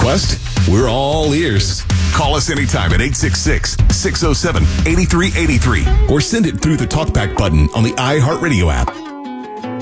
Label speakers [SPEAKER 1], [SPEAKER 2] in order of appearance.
[SPEAKER 1] request, we're all ears. Call us anytime at 866-607-8383 or send it through the TalkBack button on the iHeartRadio app.